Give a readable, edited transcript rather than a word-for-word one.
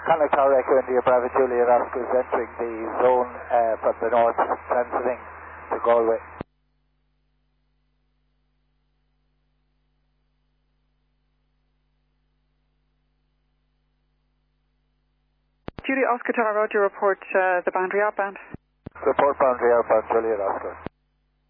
Contact Tower Echo India Bravo Juliet Oscar is entering the zone from the north, transiting to Galway. Juliet Oscar Tower, Roger, report the boundary outbound. Report boundary outbound Juliet Oscar.